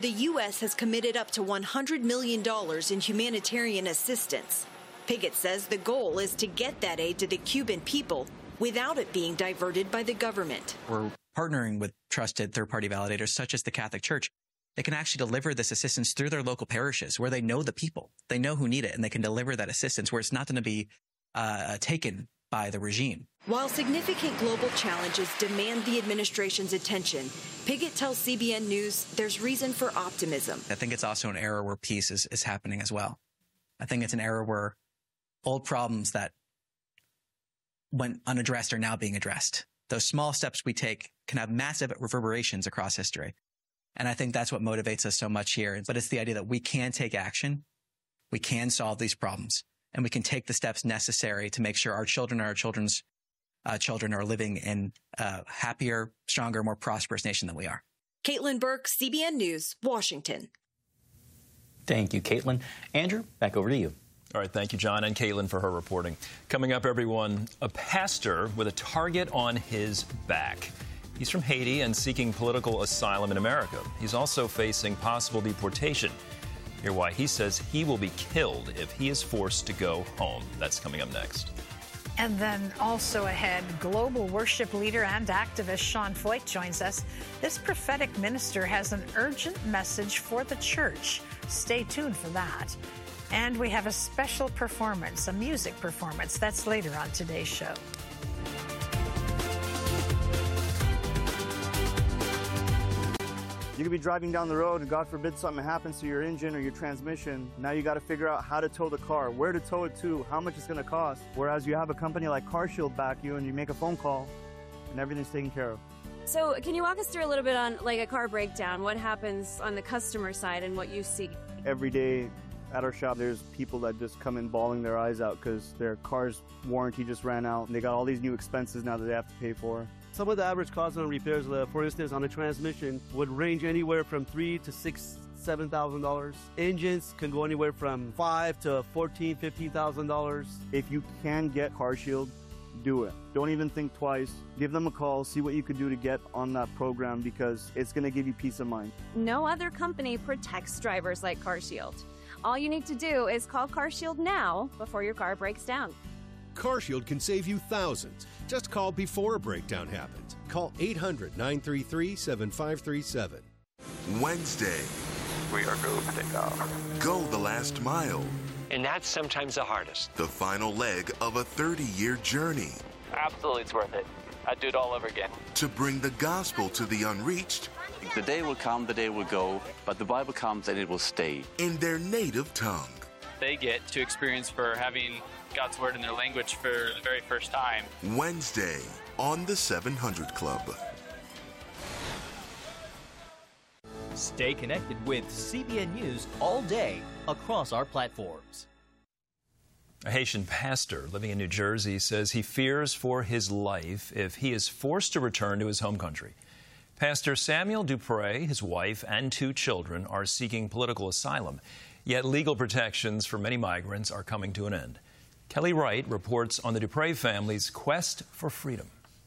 The U.S. has committed up to $100 million in humanitarian assistance. Piggott says the goal is to get that aid to the Cuban people without it being diverted by the government. We're partnering with trusted third-party validators such as the Catholic Church. They can actually deliver this assistance through their local parishes where they know the people. They know who need it, and they can deliver that assistance where it's not going to be taken by the regime. While significant global challenges demand the administration's attention, Piggott tells CBN News there's reason for optimism. I think it's also an era where peace is happening as well. I think it's an era where old problems that went unaddressed are now being addressed. Those small steps we take can have massive reverberations across history. And I think that's what motivates us so much here. But it's the idea that we can take action, we can solve these problems, and we can take the steps necessary to make sure our children and our children's children are living in a happier, stronger, more prosperous nation than we are. Caitlin Burke, CBN News, Washington. Thank you, Caitlin. Andrew, back over to you. All right, thank you, John, and Caitlin for her reporting. Coming up, everyone, a pastor with a target on his back. He's from Haiti and seeking political asylum in America. He's also facing possible deportation. Hear why he says he will be killed if he is forced to go home. That's coming up next. And then also ahead, global worship leader and activist Sean Feucht joins us. This prophetic minister has an urgent message for the church. Stay tuned for that. And we have a special performance, a music performance. That's later on today's show. You could be driving down the road and God forbid something happens to your engine or your transmission. Now you got to figure out how to tow the car, where to tow it to, how much it's going to cost. Whereas you have a company like CarShield back you and you make a phone call and everything's taken care of. So can you walk us through a little bit on like a car breakdown? What happens on the customer side and what you see? Every day at our shop, there's people that just come in bawling their eyes out because their car's warranty just ran out and they got all these new expenses now that they have to pay for. Some of the average costs on repairs, for instance, on a transmission, would range anywhere from $3,000 to $7,000. Engines can go anywhere from $5,000 to $14,000, $15,000. If you can get CarShield, do it. Don't even think twice. Give them a call, see what you could do to get on that program because it's going to give you peace of mind. No other company protects drivers like CarShield. All you need to do is call CarShield now before your car breaks down. CarShield can save you thousands. Just call before a breakdown happens. Call 800-933-7537. Wednesday. We are go for takeoff. Go the last mile. And that's sometimes the hardest. The final leg of a 30-year journey. Absolutely, it's worth it. I'd do it all over again. To bring the gospel to the unreached. The day will come, the day will go, but the Bible comes and it will stay. In their native tongue. They get to experience for having God's Word in their language for the very first time. Wednesday on the 700 Club. Stay connected with CBN News all day across our platforms. A Haitian pastor living in New Jersey says he fears for his life if he is forced to return to his home country. Pastor Samuel Dupre, his wife, and 2 children are seeking political asylum. Yet legal protections for many migrants are coming to an end. Kelly Wright reports on the Dupre family's quest for freedom.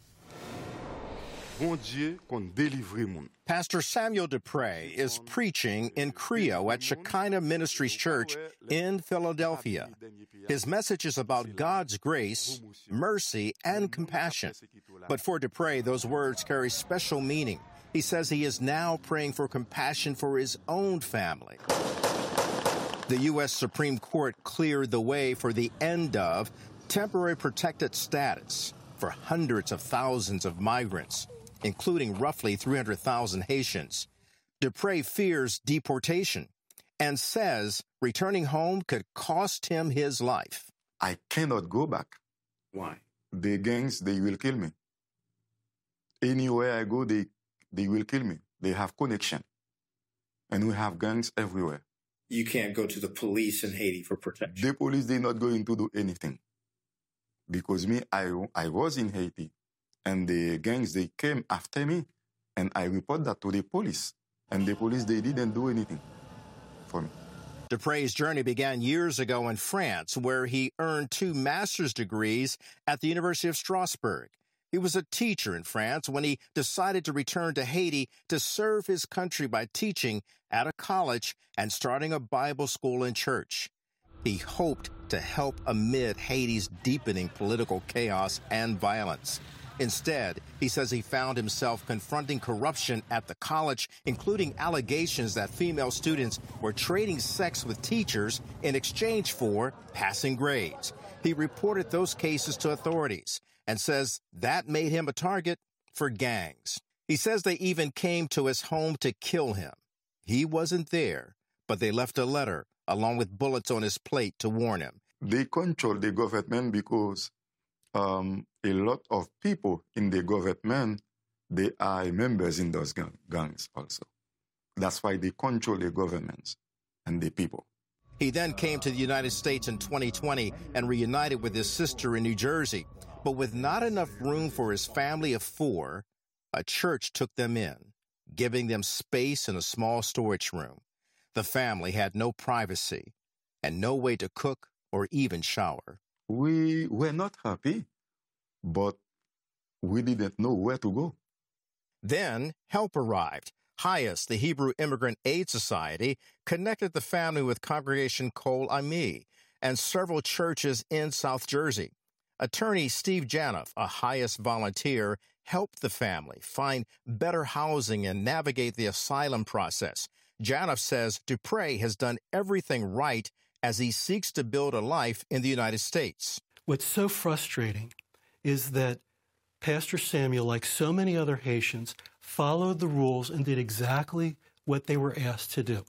Pastor Samuel Dupre is preaching in Creole at Shekinah Ministries Church in Philadelphia. His message is about God's grace, mercy, and compassion. But for Dupre, those words carry special meaning. He says he is now praying for compassion for his own family. The U.S. Supreme Court cleared the way for the end of temporary protected status for hundreds of thousands of migrants, including roughly 300,000 Haitians. Dupre fears deportation and says returning home could cost him his life. I cannot go back. Why? The gangs, they will kill me. Anywhere I go, they will kill me. They have connection. And we have gangs everywhere. You can't go to the police in Haiti for protection. The police, they're not going to do anything. Because I was in Haiti, and the gangs, they came after me, and I report that to the police. And the police, they didn't do anything for me. Dupre's journey began years ago in France, where he earned 2 master's degrees at the University of Strasbourg. He was a teacher in France when he decided to return to Haiti to serve his country by teaching at a college and starting a Bible school and church. He hoped to help amid Haiti's deepening political chaos and violence. Instead, he says he found himself confronting corruption at the college, including allegations that female students were trading sex with teachers in exchange for passing grades. He reported those cases to authorities and says that made him a target for gangs. He says they even came to his home to kill him. He wasn't there, but they left a letter along with bullets on his plate to warn him. They control the government because a lot of people in the government, they are members in those gangs also. That's why they control the governments and the people. He then came to the United States in 2020 and reunited with his sister in New Jersey. But with not enough room for his family of 4, a church took them in, giving them space in a small storage room. The family had no privacy and no way to cook or even shower. We were not happy, but we didn't know where to go. Then help arrived. HIAS, the Hebrew Immigrant Aid Society, connected the family with Congregation Kol Ami and several churches in South Jersey. Attorney Steve Janoff, a HIAS volunteer, helped the family find better housing and navigate the asylum process. Janoff says Dupre has done everything right as he seeks to build a life in the United States. What's so frustrating is that Pastor Samuel, like so many other Haitians, followed the rules and did exactly what they were asked to do.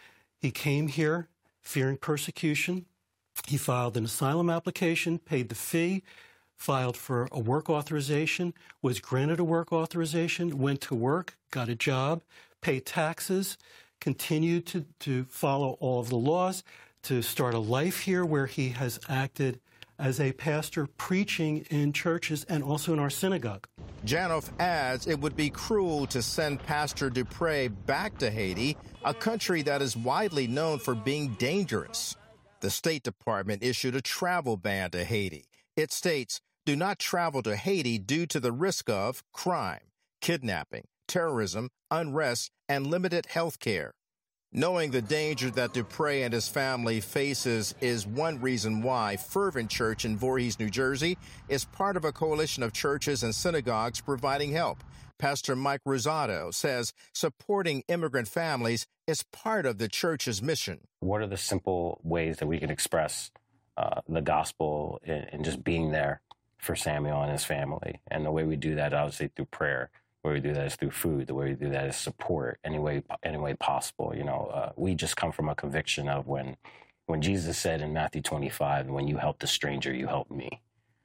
He came here fearing persecution. He filed an asylum application, paid the fee, filed for a work authorization, was granted a work authorization, went to work, got a job, paid taxes, continued to follow all of the laws, to start a life here where he has acted as a pastor preaching in churches and also in our synagogue. Janoff adds it would be cruel to send Pastor Dupre back to Haiti, a country that is widely known for being dangerous. The State Department issued a travel ban to Haiti. It states, do not travel to Haiti due to the risk of crime, kidnapping, terrorism, unrest, and limited health care. Knowing the danger that Dupre and his family faces is one reason why Fervent Church in Voorhees, New Jersey, is part of a coalition of churches and synagogues providing help. Pastor Mike Rosado says supporting immigrant families is part of the church's mission. What are the simple ways that we can express the gospel and just being there for Samuel and his family? And the way we do that, obviously, through prayer. The way we do that is through food. The way we do that is support any way possible. You know, we just come from a conviction of when Jesus said in Matthew 25, when you helped a stranger, you helped me.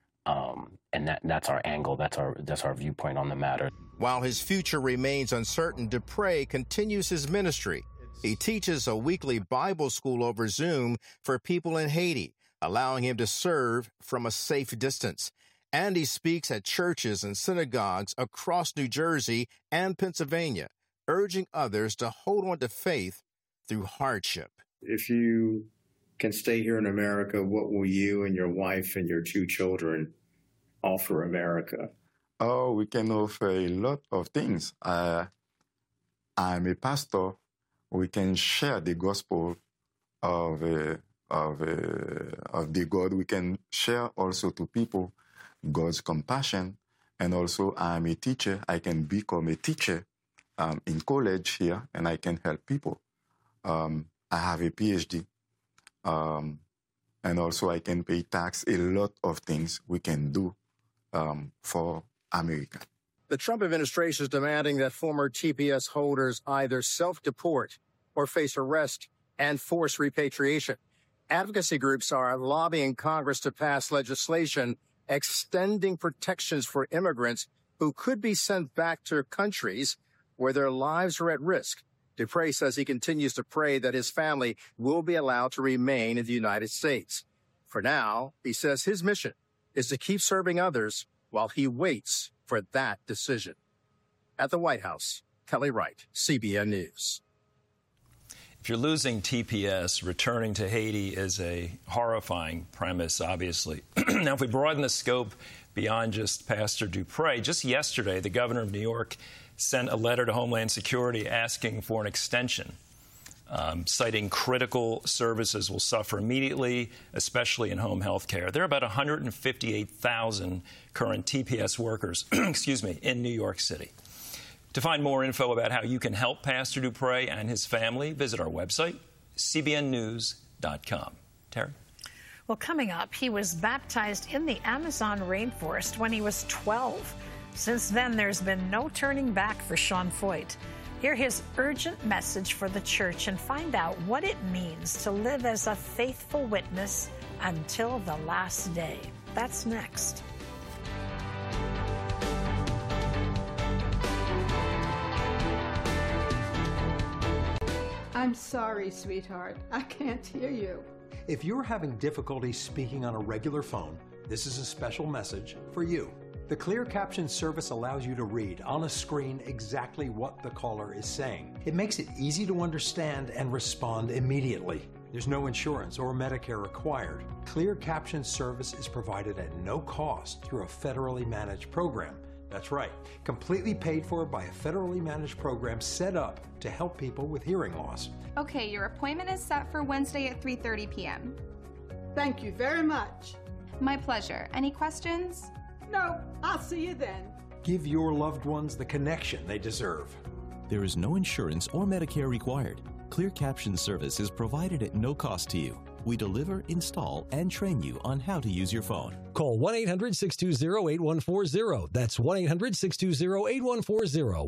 And that's our angle. That's our viewpoint on the matter. While his future remains uncertain, Dupre continues his ministry. He teaches a weekly Bible school over Zoom for people in Haiti, allowing him to serve from a safe distance. And he speaks at churches and synagogues across New Jersey and Pennsylvania, urging others to hold on to faith through hardship. If you can stay here in America, what will you and your wife and your 2 children offer America? Oh, we can offer a lot of things. I'm a pastor. We can share the gospel of the God. We can share also to people God's compassion. And also, I'm a teacher. I can become a teacher in college here, and I can help people. I have a PhD. And also, I can pay tax. A lot of things we can do for America. The Trump administration is demanding that former TPS holders either self-deport or face arrest and forced repatriation. Advocacy groups are lobbying Congress to pass legislation extending protections for immigrants who could be sent back to countries where their lives are at risk. Dupre says he continues to pray that his family will be allowed to remain in the United States. For now, he says his mission is to keep serving others while he waits for that decision. At the White House, Kelly Wright, CBN News. If you're losing TPS, returning to Haiti is a horrifying premise, obviously. Now, if we broaden the scope beyond just Pastor Dupre, just yesterday, the governor of New York sent a letter to Homeland Security asking for an extension, citing critical services will suffer immediately, especially in home health care. There are about 158,000 current TPS workers in New York City. To find more info about how you can help Pastor Dupre and his family, visit our website, cbnnews.com. Terry? Well, coming up, he was baptized in the Amazon rainforest when he was 12. Since then, there's been no turning back for Sean Feucht. Hear his urgent message for the church and find out what it means to live as a faithful witness until the last day. That's next. I'm sorry, sweetheart. I can't hear you. If you're having difficulty speaking on a regular phone, this is a special message for you. The Clear Caption service allows you to read on a screen exactly what the caller is saying. It makes it easy to understand and respond immediately. There's no insurance or Medicare required. Clear Caption service is provided at no cost through a federally managed program. That's right, completely paid for by a federally managed program set up to help people with hearing loss. Okay, your appointment is set for Wednesday at 3:30 p.m. Thank you very much. My pleasure. Any questions? No, I'll see you then. Give your loved ones the connection they deserve. There is no insurance or Medicare required. Clear Caption service is provided at no cost to you. We deliver, install, and train you on how to use your phone. Call 1-800-620-8140. That's 1-800-620-8140.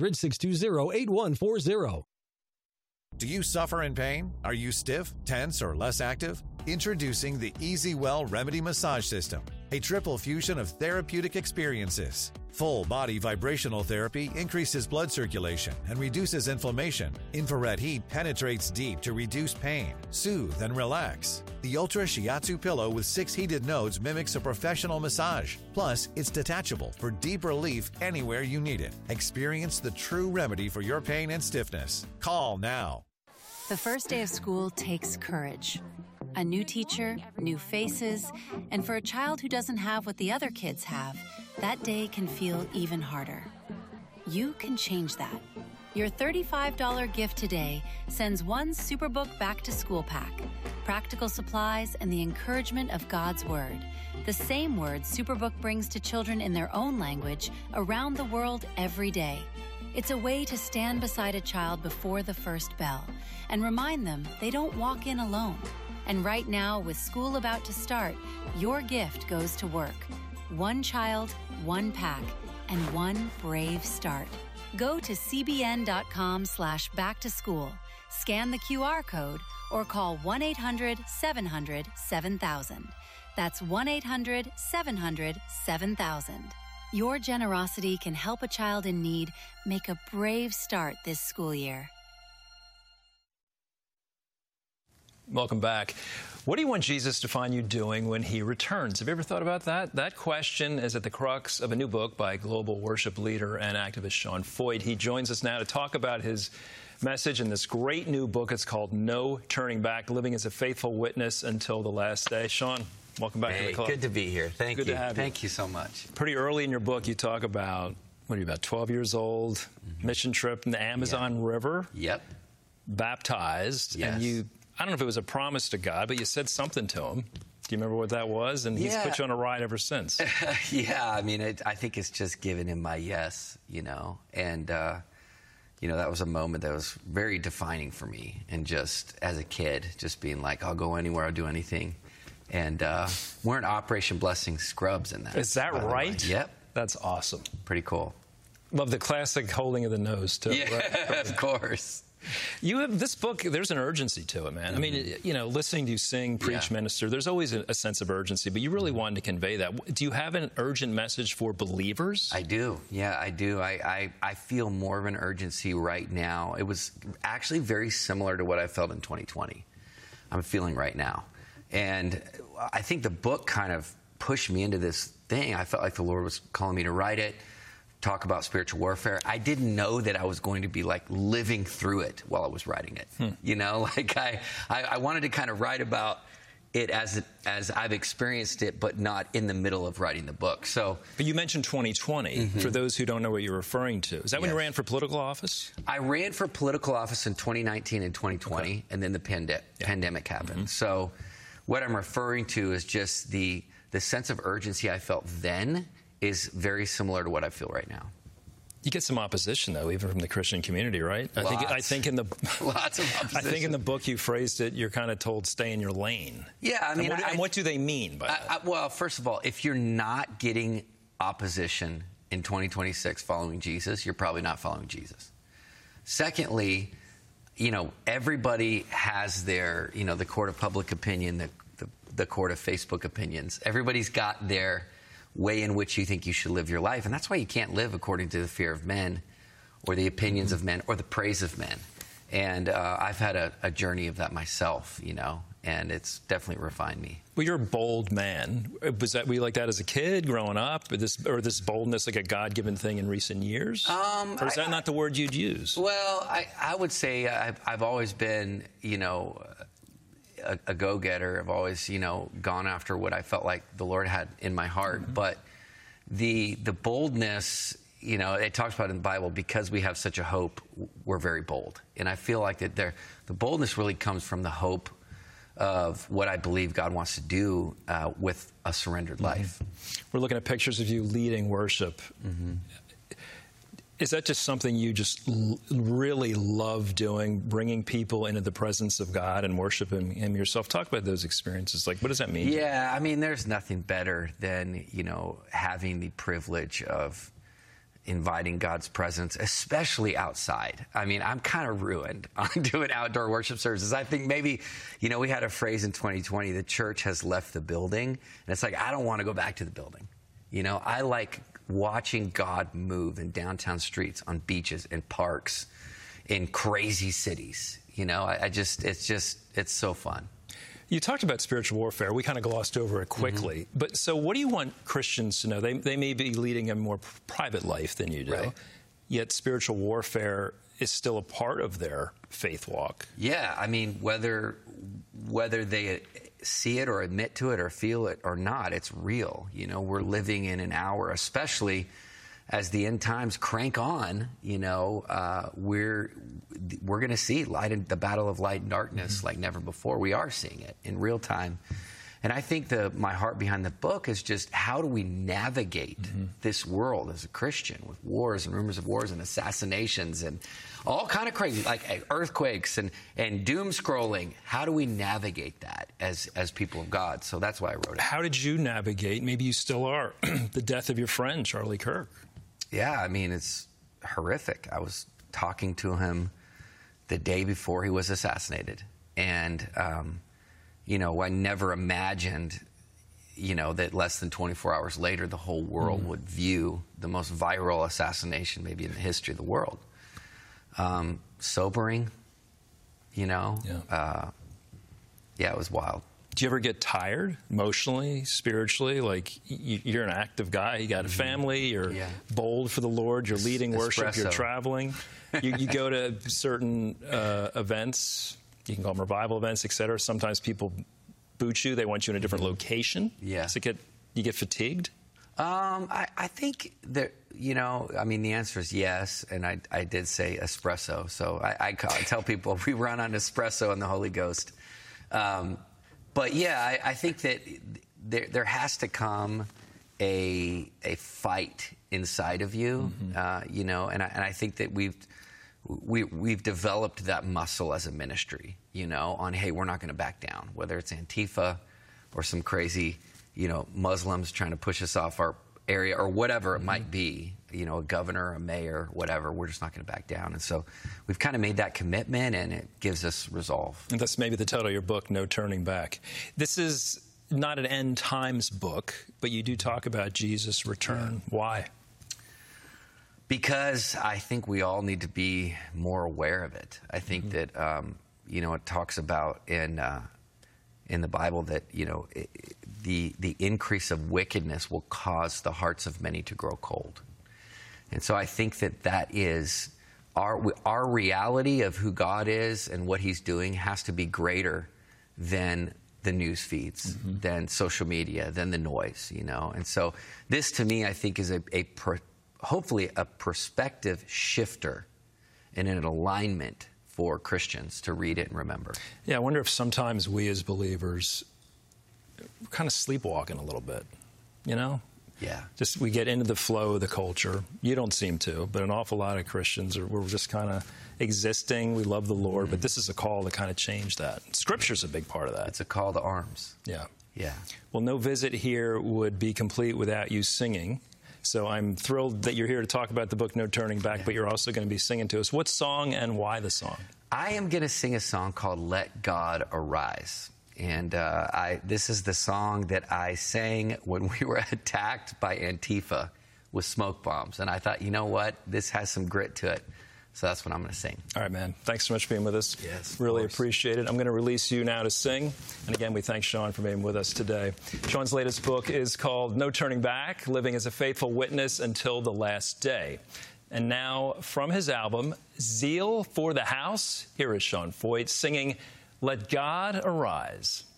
1-800-620-8140. Do you suffer in pain? Are you stiff, tense, or less active? Introducing the EasyWell Remedy Massage System, a triple fusion of therapeutic experiences. Full body vibrational therapy increases blood circulation and reduces inflammation. Infrared heat penetrates deep to reduce pain, soothe, and relax. The Ultra Shiatsu pillow with 6 heated nodes mimics a professional massage. Plus, it's detachable for deep relief anywhere you need it. Experience the true remedy for your pain and stiffness. Call now. The first day of school takes courage. A new teacher, new faces, and for a child who doesn't have what the other kids have, that day can feel even harder. You can change that. Your $35 gift today sends one Superbook Back to School pack, practical supplies, and the encouragement of God's Word. The same words Superbook brings to children in their own language around the world every day. It's a way to stand beside a child before the first bell and remind them they don't walk in alone. And right now, with school about to start, your gift goes to work. One child, one pack, and one brave start. Go to cbn.com/backtoschool, scan the QR code, or call 1-800-700-7000. That's 1-800-700-7000. Your generosity can help a child in need make a brave start this school year. Welcome back. What do you want Jesus to find you doing when he returns? Have you ever thought about that? That question is at the crux of a new book by global worship leader and activist Sean Feucht. He joins us now to talk about his message in this great new book. It's called No Turning Back, Living as a Faithful Witness Until the Last Day. Sean, welcome back to the club. Good to be here. Thank you. Good to have you. Thank you so much. Pretty early in your book, you talk about, what are you, about 12 years old, mission trip in the Amazon River. Yep. Baptized. Yes. And you, I don't know if it was a promise to God, but you said something to him. Do you remember what that was? And he's put you on a ride ever since. Yeah, I mean, I think it's just giving him my yes, you know. And, you know, that was a moment that was very defining for me. And just as a kid, just being like, I'll go anywhere, I'll do anything. And we're in Operation Blessing scrubs in that. Is that right? Yep. That's awesome. Pretty cool. Love the classic holding of the nose, too. Yeah, right? Of course. You have this book, there's an urgency to it, man. I mean, you know, listening to you sing, preach, minister, there's always a sense of urgency, but you really wanted to convey that. Do you have an urgent message for believers? I do. Yeah, I do. I feel more of an urgency right now. It was actually very similar to what I felt in 2020. I'm feeling right now. And I think the book kind of pushed me into this thing. I felt like the Lord was calling me to write it, talk about spiritual warfare, I didn't know that I was going to be like living through it while I was writing it. You know, like I wanted to kind of write about it as I've experienced it, but not in the middle of writing the book. So, but you mentioned 2020. For those who don't know what you're referring to, is that when you ran for political office? I ran for political office in 2019 and 2020, and then the pandemic happened. So, what I'm referring to is just the sense of urgency I felt then is very similar to what I feel right now. You get some opposition, though, even from the Christian community, right? I think in the lots of opposition. I think in the book you phrased it. You're kind of told stay in your lane. Yeah, I mean, and what do they mean by that? Well, first of all, if you're not getting opposition in 2026 following Jesus, you're probably not following Jesus. Secondly, you know, everybody has their, you know, the court of public opinion, the court of Facebook opinions. Everybody's got their way in which you think you should live your life. And that's why you can't live according to the fear of men or the opinions of men or the praise of men. And I've had a journey of that myself, you know, and it's definitely refined me. Well, you're a bold man. Were you like that as a kid growing up? Or this boldness like a God-given thing in recent years? Or is that not the word you'd use? Well, I would say I've always been, you know, a go-getter. I've always, you know, gone after what I felt like the Lord had in my heart. But the boldness, you know, it talks about in the Bible, because we have such a hope, we're very bold. And I feel like that the boldness really comes from the hope of what I believe God wants to do with a surrendered life. We're looking at pictures of you leading worship. Is that just something you just really love doing, bringing people into the presence of God and worshiping Him yourself? Talk about those experiences. Like, what does that mean? Yeah, I mean, there's nothing better than, you know, having the privilege of inviting God's presence, especially outside. I mean, I'm kind of ruined on doing outdoor worship services. I think maybe, you know, we had a phrase in 2020, the church has left the building. And it's like, I don't want to go back to the building. You know, I like watching God move in downtown streets, on beaches, in parks, in crazy cities. You know, it's so fun. You talked about spiritual warfare. We kind of glossed over it quickly. But so what do you want Christians to know? They may be leading a more private life than you do, yet spiritual warfare is still a part of their faith walk. Yeah, I mean, whether they see it or admit to it or feel it or not, it's real. You know, we're living in an hour, especially as the end times crank on, you know, we're going to see the battle of light and darkness like never before. We are seeing it in real time. And I think my heart behind the book is just how do we navigate this world as a Christian with wars and rumors of wars and assassinations and all kind of crazy, like earthquakes and doom scrolling. How do we navigate that as people of God? So that's why I wrote it. How did you navigate, maybe you still are, the death of your friend, Charlie Kirk? Yeah, I mean, it's horrific. I was talking to him the day before he was assassinated. And, you know, I never imagined, you know, that less than 24 hours later, the whole world would view the most viral assassination maybe in the history of the world. Sobering, you know. Yeah, it was wild. Do you ever get tired emotionally, spiritually? Like, you're an active guy. You got a family. You're bold for the Lord. You're leading worship. You're traveling. You go to certain events. You can call them revival events, et cetera. Sometimes people boot you. They want you in a different location. Yeah. So you get fatigued? I think that, you know, I mean, the answer is yes. And I did say espresso. So I tell people we run on espresso and the Holy Ghost. But yeah, I think that there has to come a fight inside of you, you know, and I think that we've developed that muscle as a ministry, you know, on, hey, we're not going to back down, whether it's Antifa or some crazy, you know, Muslims trying to push us off our area or whatever it might be, you know, a governor, a mayor, whatever, we're just not going to back down. And so we've kind of made that commitment, and it gives us resolve. And that's maybe the title of your book, No Turning Back. This is not an end times book, but you do talk about Jesus' return. Why? Because I think we all need to be more aware of it. I think that, you know, it talks about in the Bible that, you know, the increase of wickedness will cause the hearts of many to grow cold. And so I think that is our reality of who God is and what he's doing has to be greater than the news feeds, than social media, than the noise, you know. And so this, to me, I think is hopefully a perspective shifter and an alignment for Christians to read it and remember. Yeah, I wonder if sometimes we as believers kind of sleepwalking a little bit, you know? Yeah. Just we get into the flow of the culture. You don't seem to, but an awful lot of Christians we're just kind of existing. We love the Lord, but this is a call to kind of change that. Scripture's a big part of that. It's a call to arms. Yeah. Yeah. Well, no visit here would be complete without you singing. So I'm thrilled that you're here to talk about the book, No Turning Back, but you're also going to be singing to us. What song and why the song? I am going to sing a song called Let God Arise. And this is the song that I sang when we were attacked by Antifa with smoke bombs. And I thought, you know what? This has some grit to it. So that's what I'm going to sing. All right, man. Thanks so much for being with us. Yes. Really appreciate it. I'm going to release you now to sing. And again, we thank Sean for being with us today. Sean's latest book is called No Turning Back, Living as a Faithful Witness Until the Last Day. And now, from his album, Zeal for the House, here is Sean Feucht singing Let God Arise.